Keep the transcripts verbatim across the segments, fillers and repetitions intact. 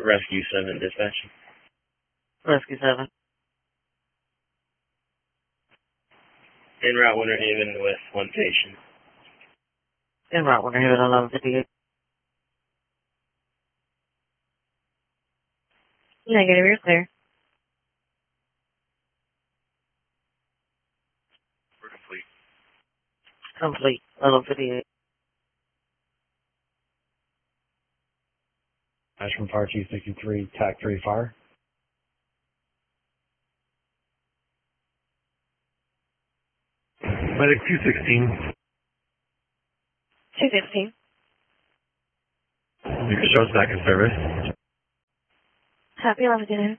Rescue seven, dispatch. Rescue seven. En route Winter Haven with one patient. En route Winter Haven eleven fifty-eight. Negative, you're clear. We're complete. Complete. eleven fifty-eight. Ash from Fire Chief sixty-three, T A C three Fire. Medic two sixteen. two fifteen. You can show us back in service. Copy, eleven fifty-nine.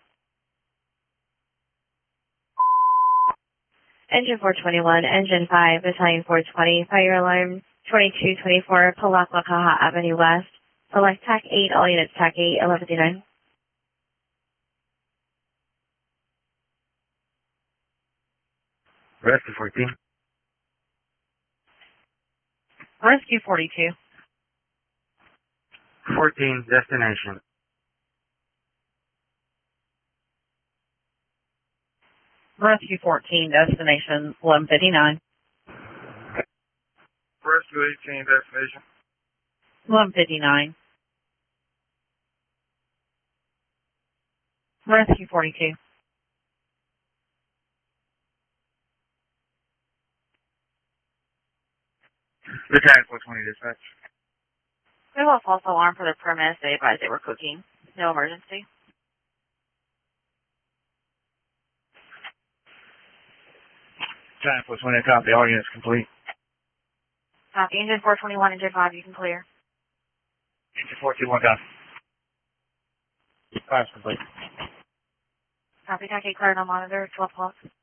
Engine four twenty-one, Engine five, Battalion four twenty, fire alarm twenty-two twenty-four, Palakwakaha Avenue West. Select T A C eight, all units T A C eight, eleven fifty-nine. Rescue fourteen. Rescue forty-two. fourteen, destination. Rescue fourteen, destination eleven fifty-nine. Rescue eighteen, destination. eleven fifty-nine. Rescue forty-two. Battalion four twenty, dispatch. We have a false alarm for the premise. They advised they were cooking. No emergency. Battalion four twenty, copy. All units complete. Copy. Engine four twenty-one, Engine five, you can clear. Engine four two one, copy. Five's complete. Copy. T A C eight cleared on monitor, twelve o'clock.